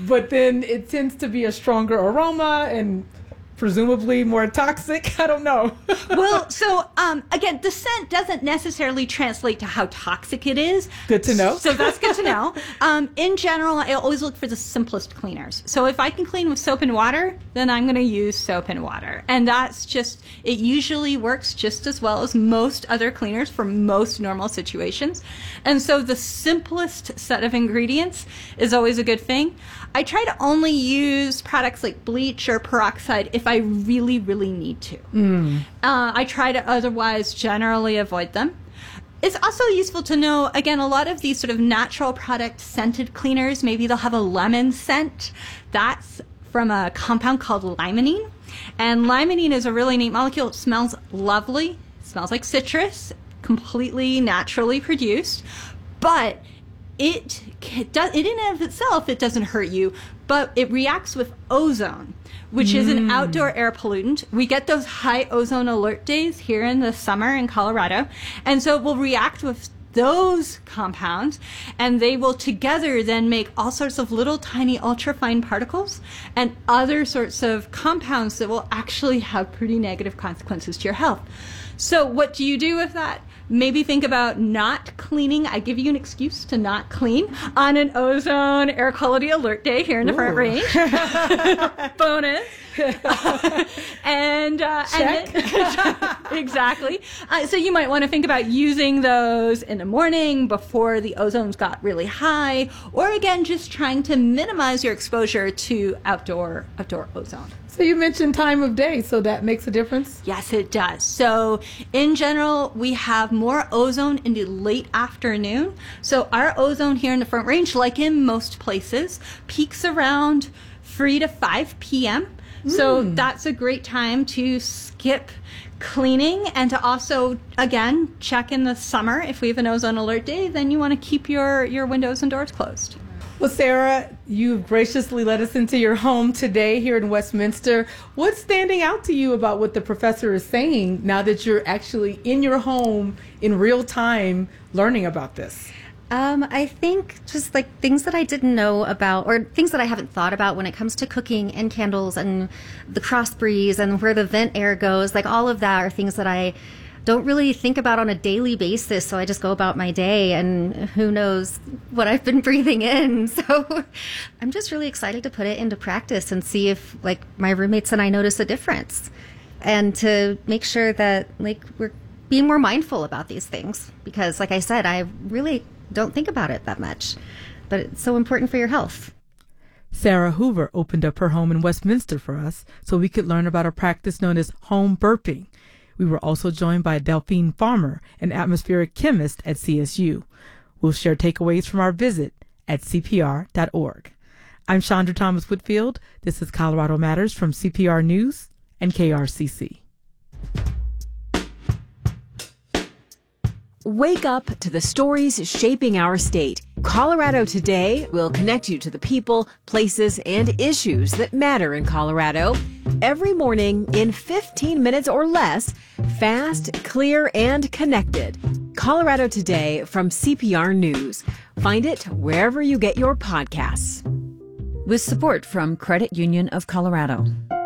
but then it tends to be a stronger aroma and presumably more toxic. I don't know. Well, so again, the scent doesn't necessarily translate to how toxic it is. Good to know. So that's good to know. In general, I always look for the simplest cleaners. So if I can clean with soap and water, then I'm going to use soap and water. And that's just, it usually works just as well as most other cleaners for most normal situations. And so the simplest set of ingredients is always a good thing. I try to only use products like bleach or peroxide if I really, really need to. I try to otherwise generally avoid them. It's also useful to know, again, a lot of these sort of natural product scented cleaners, maybe they'll have a lemon scent. That's from a compound called limonene. And limonene is a really neat molecule. It smells lovely. It smells like citrus, completely naturally produced. But it does, in and of itself, it doesn't hurt you, but it reacts with ozone, which is an outdoor air pollutant. We get those high ozone alert days here in the summer in Colorado, and so it will react with those compounds, and they will together then make all sorts of little tiny ultrafine particles and other sorts of compounds that will actually have pretty negative consequences to your health. So what do you do with that? Maybe think about not cleaning. I give you an excuse to not clean on an ozone air quality alert day here in the Front Range. Bonus. And exactly. So you might want to think about using those in the morning before the ozone's got really high, or again, just trying to minimize your exposure to outdoor ozone. So you mentioned time of day, so that makes a difference? Yes, it does. So in general, we have more ozone in the late afternoon. So our ozone here in the Front Range, like in most places, peaks around 3 to 5 p.m. So that's a great time to skip cleaning and to also, again, check in the summer. If we have an ozone alert day, then you want to keep your windows and doors closed. Well, Sarah, you've graciously let us into your home today here in Westminster. What's standing out to you about what the professor is saying now that you're actually in your home in real time learning about this? I think just like things that I didn't know about, or things that I haven't thought about when it comes to cooking and candles and the cross breeze and where the vent air goes, like all of that are things that I don't really think about on a daily basis. So I just go about my day and who knows what I've been breathing in. So I'm just really excited to put it into practice and see if like my roommates and I notice a difference, and to make sure that like we're being more mindful about these things, because like I said, I really don't think about it that much, but it's so important for your health. Sarah Hoover opened up her home in Westminster for us so we could learn about a practice known as home burping. We were also joined by Delphine Farmer, an atmospheric chemist at CSU. We'll share takeaways from our visit at CPR.org. I'm Chandra Thomas Whitfield. This is Colorado Matters from CPR News and KRCC. Wake up to the stories shaping our state. Colorado Today will connect you to the people, places, and issues that matter in Colorado. Every morning in 15 minutes or less, fast, clear, and connected. Colorado Today from CPR News. Find it wherever you get your podcasts. With support from Credit Union of Colorado.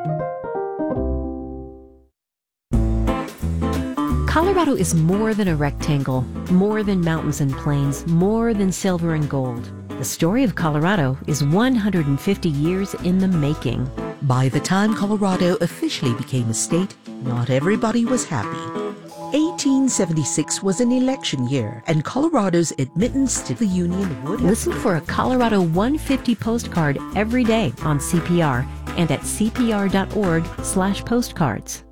Colorado is more than a rectangle, more than mountains and plains, more than silver and gold. The story of Colorado is 150 years in the making. By the time Colorado officially became a state, not everybody was happy. 1876 was an election year, and Colorado's admittance to the Union would have... Listen for a Colorado 150 postcard every day on CPR and at cpr.org/postcards.